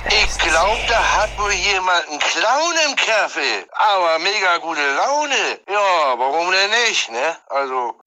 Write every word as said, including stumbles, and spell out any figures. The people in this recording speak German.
Ich glaube, da hat wohl jemand einen Clown im Kaffee. Aber mega gute Laune. Ja, warum denn nicht, ne? Also,